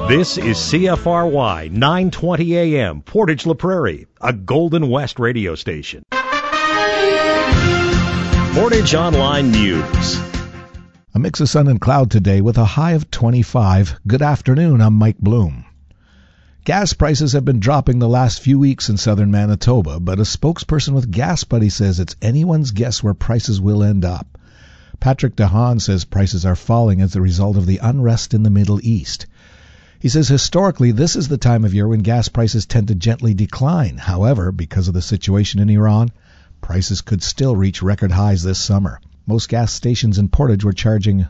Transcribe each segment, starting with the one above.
This is CFRY 920 AM, Portage La Prairie, a Golden West radio station. Portage Online News. A mix of sun and cloud today with a high of 25. Good afternoon, I'm Mike Bloom. Gas prices have been dropping the last few weeks in southern Manitoba, but a spokesperson with Gas Buddy says it's anyone's guess where prices will end up. Patrick DeHaan says prices are falling as a result of the unrest in the Middle East. He says historically this is the time of year when gas prices tend to gently decline. However, because of the situation in Iran, prices could still reach record highs this summer. Most gas stations in Portage were charging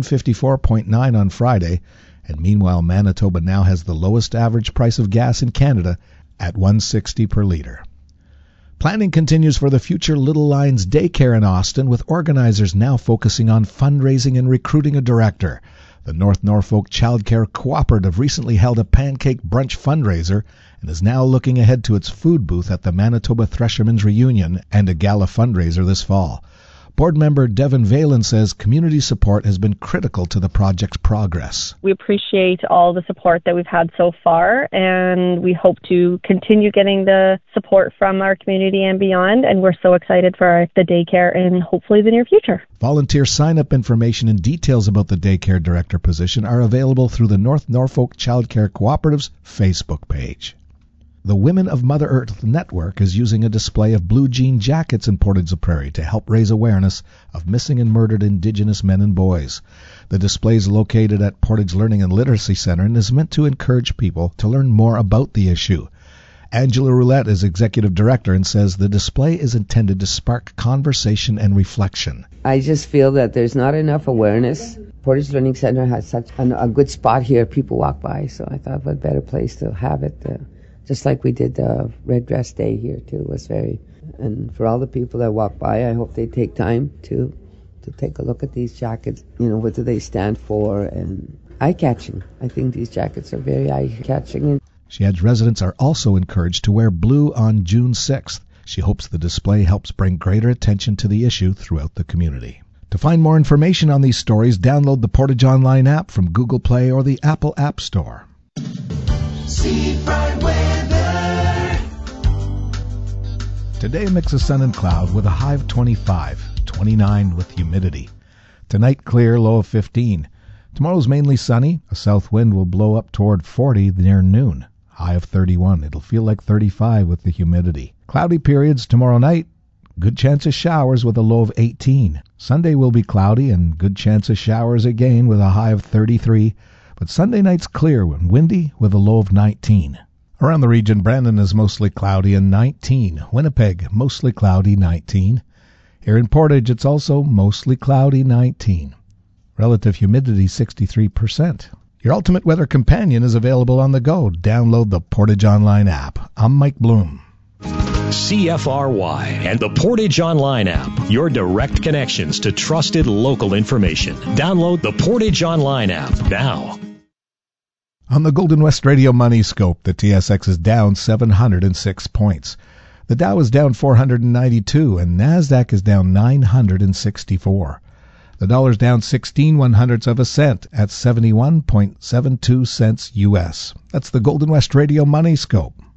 $154.9 on Friday, and meanwhile Manitoba now has the lowest average price of gas in Canada at $1.60 per litre. Planning continues for the future Little Lions Daycare in Austin, with organizers now focusing on fundraising and recruiting a director. The North Norfolk Childcare Cooperative recently held a pancake brunch fundraiser and is now looking ahead to its food booth at the Manitoba Threshermen's Reunion and a gala fundraiser this fall. Board member Devin Valen says community support has been critical to the project's progress. We appreciate all the support that we've had so far, and we hope to continue getting the support from our community and beyond, and we're so excited for the daycare and hopefully the near future. Volunteer sign-up information and details about the daycare director position are available through the North Norfolk Childcare Cooperative's Facebook page. The Women of Mother Earth Network is using a display of blue jean jackets in Portage la Prairie to help raise awareness of missing and murdered Indigenous men and boys. The display is located at Portage Learning and Literacy Center and is meant to encourage people to learn more about the issue. Angela Roulette is executive director and says the display is intended to spark conversation and reflection. I just feel that there's not enough awareness. Portage Learning Center has such a good spot here. People walk by, so I thought what better place to have it. Just like we did Red Dress Day here too, was and for all the people that walk by, I hope they take time to take a look at these jackets. What do they stand for, and eye-catching. I think these jackets are very eye-catching. She adds residents are also encouraged to wear blue on June 6th. She hopes the display helps bring greater attention to the issue throughout the community. To find more information on these stories, download the Portage Online app from Google Play or the Apple App Store. Seafront weather. Today a mix of sun and cloud with a high of 25, 29 with humidity. Tonight clear, low of 15. Tomorrow's mainly sunny. A south wind will blow up toward 40 near noon. High of 31. It'll feel like 35 with the humidity. Cloudy periods tomorrow night. Good chance of showers with a low of 18. Sunday will be cloudy and good chance of showers again with a high of 33. But Sunday night's clear and windy with a low of 19. Around the region, Brandon is mostly cloudy and 19. Winnipeg, mostly cloudy, 19. Here in Portage, it's also mostly cloudy, 19. Relative humidity, 63%. Your ultimate weather companion is available on the go. Download the Portage Online app. I'm Mike Bloom. CFRY and the Portage Online app, your direct connections to trusted local information. Download the Portage Online app now. On the Golden West Radio Money Scope, the TSX is down 706 points. The Dow is down 492 and NASDAQ is down 964. The dollar's down 16/100ths of a cent at 71.72 cents U.S. That's the Golden West Radio Money Scope.